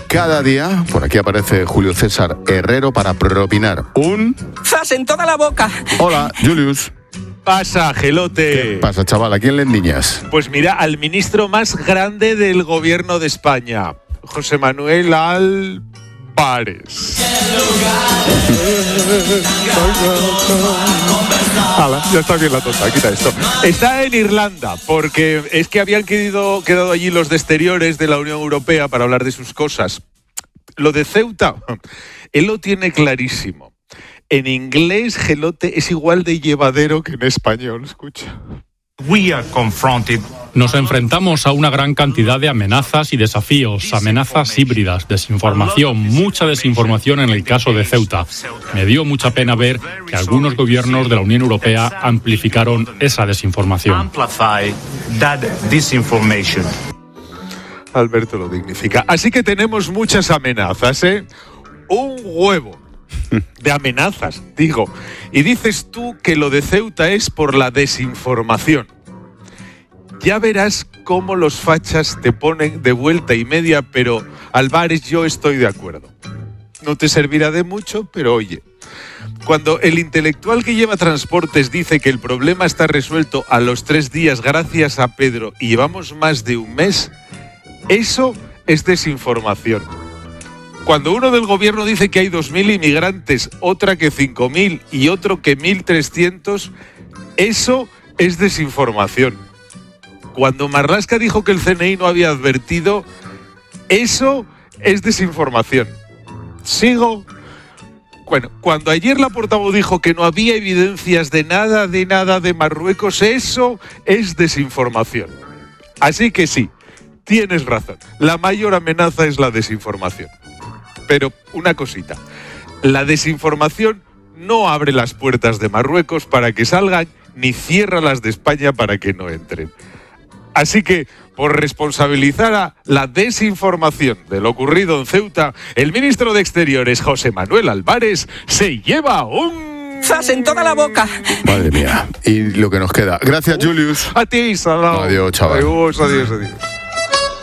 cada día. Por aquí aparece Julio César Herrero para propinar un... ¡Zas en toda la boca! Hola, Julius. Pasa, Gelote. ¿Qué pasa, chaval? ¿A quién le endiñas? Pues mira, al ministro más grande del gobierno de España, José Manuel Álvarez. Hala, ya está bien la tonta, quita esto. Está en Irlanda, porque es que habían quedado allí los de exteriores de la Unión Europea para hablar de sus cosas. Lo de Ceuta, él lo tiene clarísimo. En inglés, Gelote, es igual de llevadero que en español, escucha. Nos enfrentamos a una gran cantidad de amenazas y desafíos, amenazas híbridas, desinformación, mucha desinformación en el caso de Ceuta. Me dio mucha pena ver que algunos gobiernos de la Unión Europea amplificaron esa desinformación. Alberto lo dignifica. Así que tenemos muchas amenazas, ¿eh? Un huevo de amenazas, digo. Y dices tú que lo de Ceuta es por la desinformación. Ya verás cómo los fachas te ponen de vuelta y media, pero Álvarez, yo estoy de acuerdo. No te servirá de mucho, pero oye, cuando el intelectual que lleva transportes dice que el problema está resuelto a los 3 días gracias a Pedro y llevamos más de un mes, eso es desinformación. Cuando uno del gobierno dice que hay 2.000 inmigrantes, otra que 5.000 y otro que 1.300, eso es desinformación. Cuando Marlaska dijo que el CNI no había advertido, eso es desinformación. ¿Sigo? Bueno, cuando ayer la portavoz dijo que no había evidencias de nada de Marruecos, eso es desinformación. Así que sí, tienes razón. La mayor amenaza es la desinformación. Pero una cosita, la desinformación no abre las puertas de Marruecos para que salgan, ni cierra las de España para que no entren. Así que, por responsabilizar a la desinformación de lo ocurrido en Ceuta, el ministro de Exteriores, José Manuel Álvarez, se lleva un... ¡Zas en toda la boca! Madre mía. Y lo que nos queda. Gracias, Julius. A ti, Salao. Adiós, chaval. Adiós.